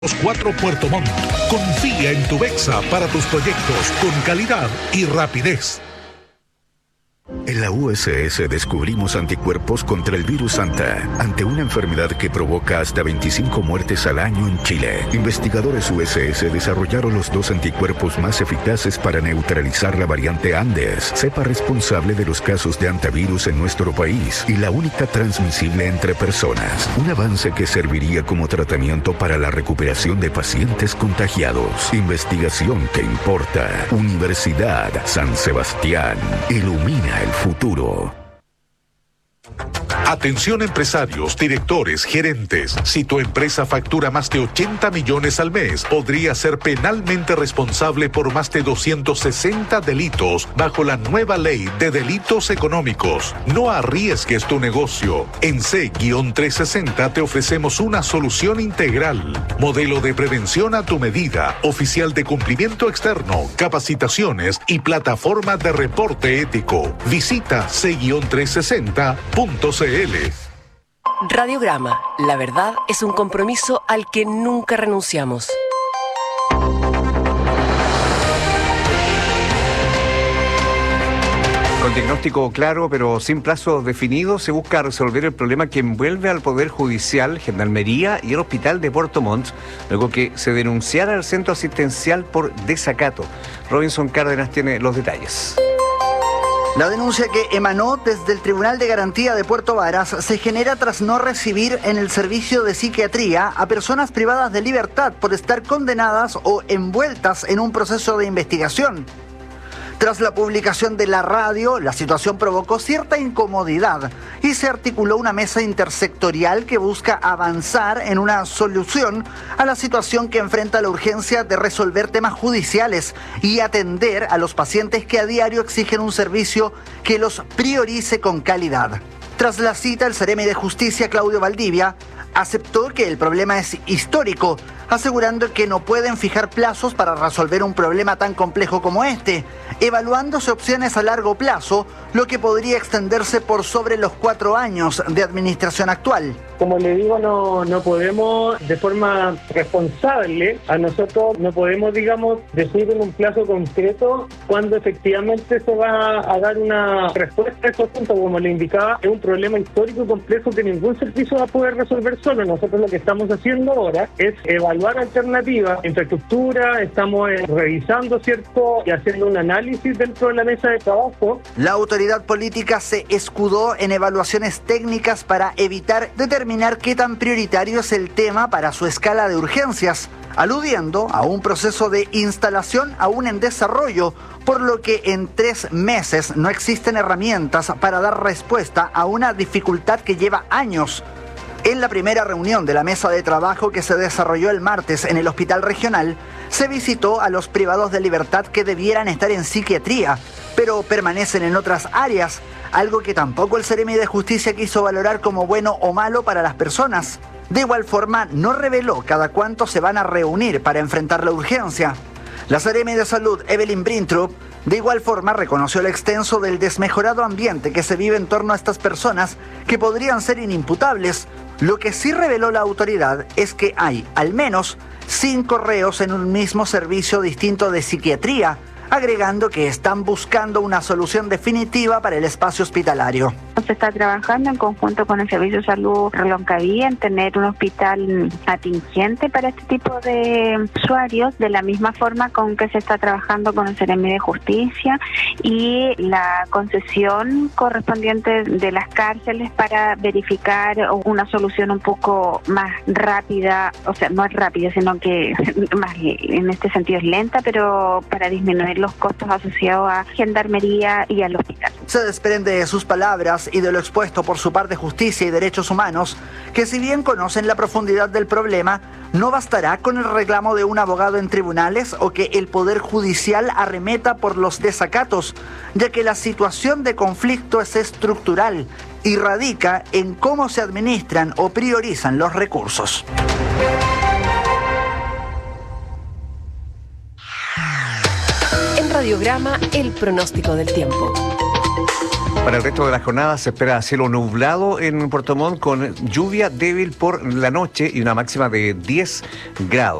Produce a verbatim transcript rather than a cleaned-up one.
cuatro Puerto Montt. Confía en tu Bexa para tus proyectos con calidad y rapidez. En la U S S descubrimos anticuerpos contra el virus Anta, ante una enfermedad que provoca hasta veinticinco muertes al año en Chile. Investigadores U S S desarrollaron los dos anticuerpos más eficaces para neutralizar la variante Andes, cepa responsable de los casos de antivirus en nuestro país y la única transmisible entre personas. Un avance que serviría como tratamiento para la recuperación de pacientes contagiados. Investigación que importa. Universidad San Sebastián. Ilumina el futuro. Atención empresarios, directores, gerentes. Si tu empresa factura más de ochenta millones al mes, podría ser penalmente responsable por más de doscientos sesenta delitos bajo la nueva ley de delitos económicos. No arriesgues tu negocio. En C trescientos sesenta te ofrecemos una solución integral. Modelo de prevención a tu medida, oficial de cumplimiento externo, capacitaciones y plataforma de reporte ético. Visita C trescientos sesenta punto c l. Radiograma, la verdad es un compromiso al que nunca renunciamos. Con diagnóstico claro, pero sin plazo definido, se busca resolver el problema que envuelve al Poder Judicial, Gendarmería y el Hospital de Puerto Montt, luego que se denunciara al centro asistencial por desacato. Robinson Cárdenas tiene los detalles. La denuncia que emanó desde el Tribunal de Garantía de Puerto Varas se genera tras no recibir en el servicio de psiquiatría a personas privadas de libertad por estar condenadas o envueltas en un proceso de investigación. Tras la publicación de la radio, la situación provocó cierta incomodidad y se articuló una mesa intersectorial que busca avanzar en una solución a la situación que enfrenta la urgencia de resolver temas judiciales y atender a los pacientes que a diario exigen un servicio que los priorice con calidad. Tras la cita, el Seremi de Justicia, Claudio Valdivia, aceptó que el problema es histórico, asegurando que no pueden fijar plazos para resolver un problema tan complejo como este, evaluándose opciones a largo plazo, lo que podría extenderse por sobre los cuatro años de administración actual. Como le digo, no, no podemos de forma responsable, a nosotros no podemos, digamos, decir en un plazo concreto cuándo efectivamente se va a dar una respuesta a esos puntos. Como le indicaba, es un problema histórico y complejo que ningún servicio va a poder resolver solo. Nosotros lo que estamos haciendo ahora es evaluar alternativas, infraestructura, estamos eh, revisando, ¿cierto?, y haciendo un análisis dentro de la mesa de trabajo. La autoridad política se escudó en evaluaciones técnicas para evitar determinar qué tan prioritario es el tema para su escala de urgencias, aludiendo a un proceso de instalación aún en desarrollo, por lo que en tres meses no existen herramientas para dar respuesta a una dificultad que lleva años. En la primera reunión de la mesa de trabajo que se desarrolló el martes en el Hospital Regional, se visitó a los privados de libertad que debieran estar en psiquiatría, pero permanecen en otras áreas, algo que tampoco el Seremi de Justicia quiso valorar como bueno o malo para las personas. De igual forma, no reveló cada cuánto se van a reunir para enfrentar la urgencia. La Seremi de Salud, Evelyn Brintrup, de igual forma reconoció el extenso del desmejorado ambiente que se vive en torno a estas personas que podrían ser inimputables. Lo que sí reveló la autoridad es que hay al menos cinco reos en un mismo servicio distinto de psiquiatría, agregando que están buscando una solución definitiva para el espacio hospitalario. Se está trabajando en conjunto con el Servicio de Salud Reloncaví en tener un hospital atingente para este tipo de usuarios, de la misma forma con que se está trabajando con el Seremi de Justicia y la concesión correspondiente de las cárceles para verificar una solución un poco más rápida, o sea, no es rápida, sino que más en este sentido es lenta, pero para disminuir los costos asociados a Gendarmería y al hospital. Se desprende de sus palabras y de lo expuesto por su par de Justicia y Derechos Humanos, que si bien conocen la profundidad del problema, no bastará con el reclamo de un abogado en tribunales o que el Poder Judicial arremeta por los desacatos, ya que la situación de conflicto es estructural y radica en cómo se administran o priorizan los recursos. En Radiograma, el pronóstico del tiempo. Para el resto de la jornada se espera cielo nublado en Puerto Montt con lluvia débil por la noche y una máxima de diez grados.